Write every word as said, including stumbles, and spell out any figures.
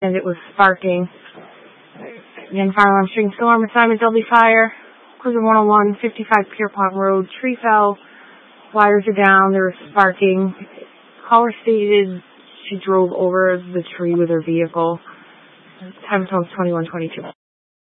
and it was sparking. Again, fire alarm, string storm, assignment Dudley Fire, Cruiser one oh one, fifty-five Pierpont Road, tree fell, wires are down, there was sparking. Caller stated she drove over the tree with her vehicle. Time zone twenty-one twenty-two.